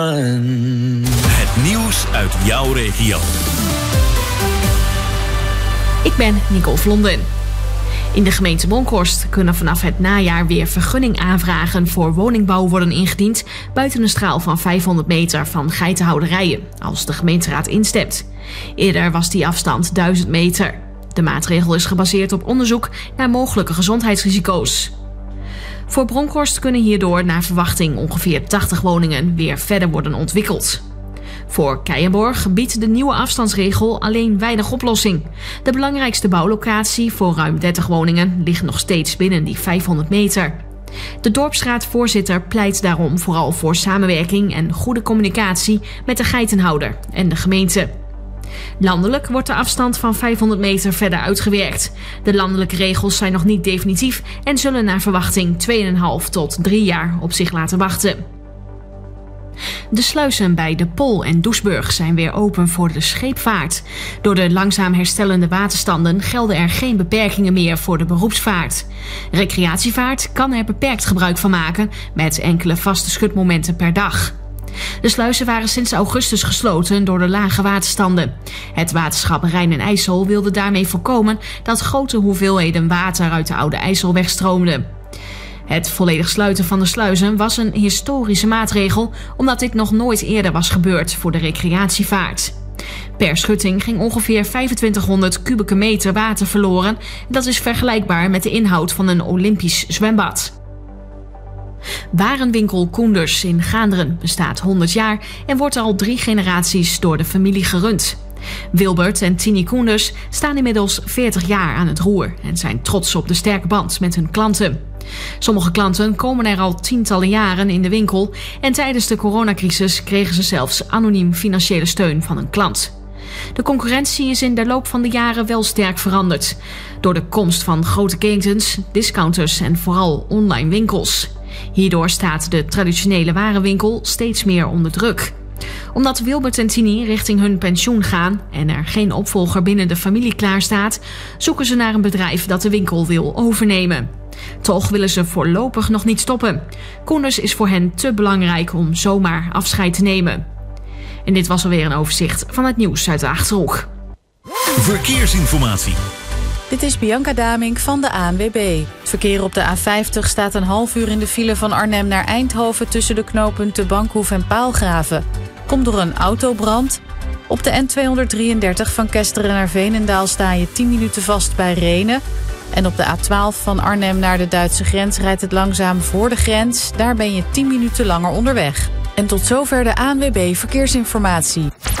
Het nieuws uit jouw regio. Ik ben Nicole Vlonden. In de gemeente Bronkhorst kunnen vanaf het najaar weer vergunningaanvragen voor woningbouw worden ingediend buiten een straal van 500 meter van geitenhouderijen, als de gemeenteraad instemt. Eerder was die afstand 1000 meter. De maatregel is gebaseerd op onderzoek naar mogelijke gezondheidsrisico's. Voor Bronkhorst kunnen hierdoor naar verwachting ongeveer 80 woningen weer verder worden ontwikkeld. Voor Keijenborg biedt de nieuwe afstandsregel alleen weinig oplossing. De belangrijkste bouwlocatie voor ruim 30 woningen ligt nog steeds binnen die 500 meter. De dorpsraadvoorzitter pleit daarom vooral voor samenwerking en goede communicatie met de geitenhouder en de gemeente. Landelijk wordt de afstand van 500 meter verder uitgewerkt. De landelijke regels zijn nog niet definitief en zullen naar verwachting 2,5 tot 3 jaar op zich laten wachten. De sluizen bij De Pol en Doesburg zijn weer open voor de scheepvaart. Door de langzaam herstellende waterstanden gelden er geen beperkingen meer voor de beroepsvaart. Recreatievaart kan er beperkt gebruik van maken met enkele vaste schutmomenten per dag. De sluizen waren sinds augustus gesloten door de lage waterstanden. Het waterschap Rijn en IJssel wilde daarmee voorkomen dat grote hoeveelheden water uit de Oude IJssel wegstroomden. Het volledig sluiten van de sluizen was een historische maatregel, omdat dit nog nooit eerder was gebeurd voor de recreatievaart. Per schutting ging ongeveer 2500 kubieke meter water verloren. Dat is vergelijkbaar met de inhoud van een Olympisch zwembad. Warenwinkel Koenders in Gaanderen bestaat 100 jaar en wordt al 3 generaties door de familie gerund. Wilbert en Tini Koenders staan inmiddels 40 jaar aan het roer en zijn trots op de sterke band met hun klanten. Sommige klanten komen er al tientallen jaren in de winkel en tijdens de coronacrisis kregen ze zelfs anoniem financiële steun van een klant. De concurrentie is in de loop van de jaren wel sterk veranderd. Door de komst van grote ketens, discounters en vooral online winkels. Hierdoor staat de traditionele warenwinkel steeds meer onder druk. Omdat Wilbert en Tini richting hun pensioen gaan en er geen opvolger binnen de familie klaar staat, zoeken ze naar een bedrijf dat de winkel wil overnemen. Toch willen ze voorlopig nog niet stoppen. Koenders is voor hen te belangrijk om zomaar afscheid te nemen. En dit was alweer een overzicht van het nieuws uit de Achterhoek. Verkeersinformatie. Dit is Bianca Damink van de ANWB. Het verkeer op de A50 staat een half uur in de file van Arnhem naar Eindhoven tussen de knooppunten Bankhoef en Paalgraven. Komt door een autobrand. Op de N233 van Kesteren naar Veenendaal sta je 10 minuten vast bij Rhenen. En op de A12 van Arnhem naar de Duitse grens rijdt het langzaam voor de grens. Daar ben je 10 minuten langer onderweg. En tot zover de ANWB Verkeersinformatie.